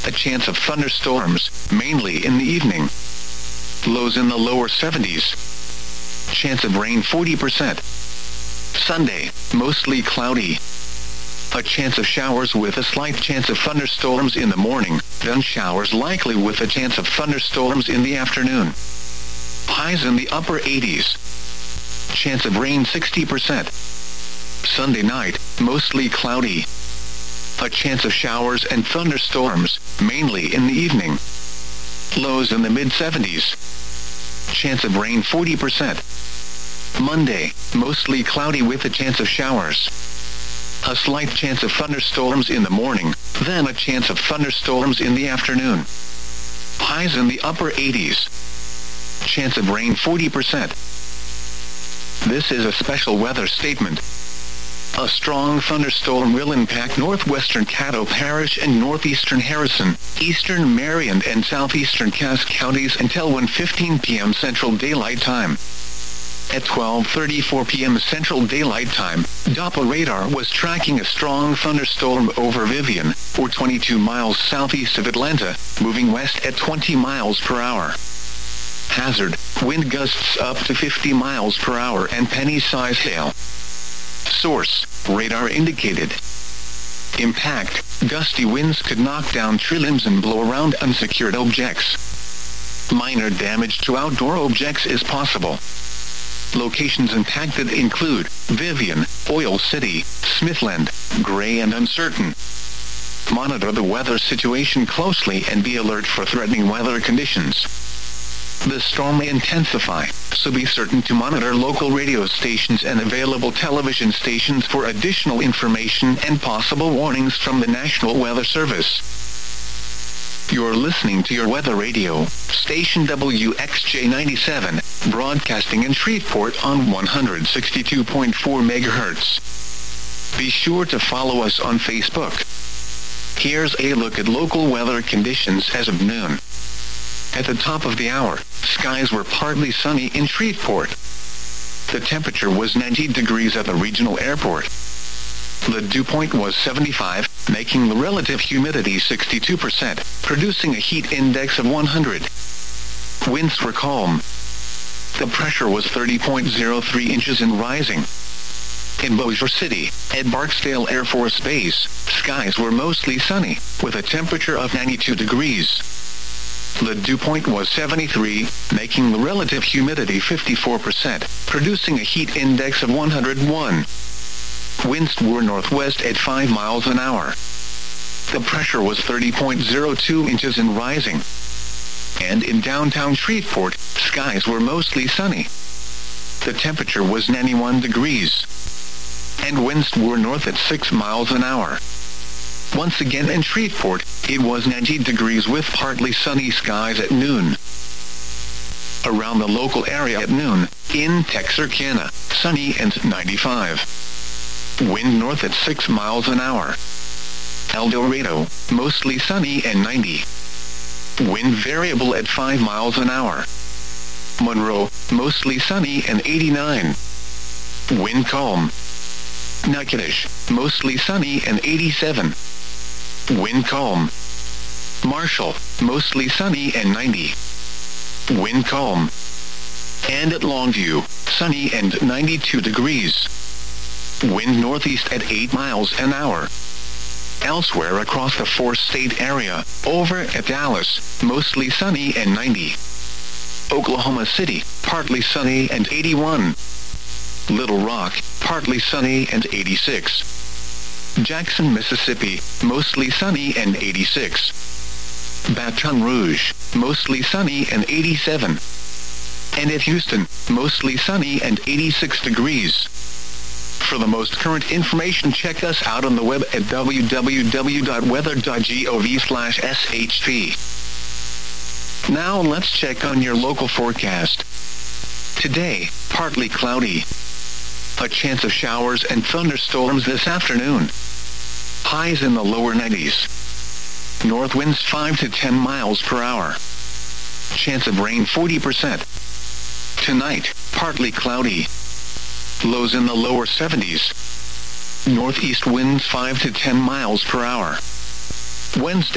A chance of thunderstorms, mainly in the evening. Lows in the lower 70s. Chance of rain 40%. Sunday, mostly cloudy. A chance of showers with a slight chance of thunderstorms in the morning, then showers likely with a chance of thunderstorms in the afternoon. Highs in the upper 80s. Chance of rain 60%. Sunday night, mostly cloudy. A chance of showers and thunderstorms, mainly in the evening. Lows in the mid-70s. Chance of rain 40%. Monday, mostly cloudy with a chance of showers. A slight chance of thunderstorms in the morning, then a chance of thunderstorms in the afternoon. Highs in the upper 80s. Chance of rain 40%. This is a special weather statement. A strong thunderstorm will impact northwestern Caddo Parish and northeastern Harrison, eastern Marion and southeastern Cass counties until 1:15 p.m. Central Daylight Time. At 12:34 p.m. Central Daylight Time, Doppler radar was tracking a strong thunderstorm over Vivian, or 22 miles southeast of Atlanta, moving west at 20 miles per hour. Hazard, wind gusts up to 50 miles per hour and penny-size hail. Source, radar indicated. Impact, gusty winds could knock down tree limbs and blow around unsecured objects. Minor damage to outdoor objects is possible. Locations impacted include Vivian, Oil City, Smithland, gray and uncertain. Monitor the weather situation closely and be alert for threatening weather conditions. The storm may intensify, so be certain to monitor local radio stations and available television stations for additional information and possible warnings from the National Weather Service. You're listening to your weather radio, station WXJ97, broadcasting in Shreveport on 162.4 MHz. Be sure to follow us on Facebook. Here's a look at local weather conditions as of noon. At the top of the hour, skies were partly sunny in Shreveport. The temperature was 90 degrees at the regional airport. The dew point was 75, making the relative humidity 62%, producing a heat index of 100. Winds were calm. The pressure was 30.03 inches and rising. In Bossier City, at Barksdale Air Force Base, skies were mostly sunny, with a temperature of 92 degrees. The dew point was 73, making the relative humidity 54%, producing a heat index of 101. Winds were northwest at 5 miles an hour. The pressure was 30.02 inches and rising. And in downtown Shreveport, skies were mostly sunny. The temperature was 91 degrees. And winds were north at 6 miles an hour. Once again in Shreveport, it was 90 degrees with partly sunny skies at noon. Around the local area at noon, in Texarkana, sunny and 95. Wind north at 6 miles an hour. El Dorado, mostly sunny and 90. Wind variable at 5 miles an hour. Monroe, mostly sunny and 89. Wind calm. Natchitoches, mostly sunny and 87. Wind calm. Marshall, mostly sunny and 90. Wind calm. And at Longview, sunny and 92 degrees. Wind northeast at 8 miles an hour. Elsewhere across the four-state area, over at Dallas, mostly sunny and 90. Oklahoma City, partly sunny and 81. Little Rock, partly sunny and 86. Jackson, Mississippi, mostly sunny and 86. Baton Rouge, mostly sunny and 87. And at Houston, mostly sunny and 86 degrees. For the most current information, check us out on the web at www.weather.gov/shp. Now let's check on your local forecast. Today, partly cloudy. A chance of showers and thunderstorms this afternoon. Highs in the lower 90s. North winds 5 to 10 miles per hour. Chance of rain 40%. Tonight, partly cloudy. Lows in the lower 70s. Northeast winds 5 to 10 miles per hour. Wednesday.